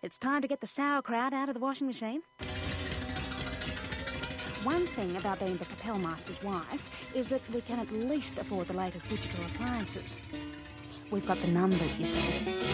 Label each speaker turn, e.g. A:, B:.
A: It's time to get the sauerkraut out of the washing machine. One thing about being the Kapellmeister's wife is that we can at least afford the latest digital appliances. We've got the numbers, you see.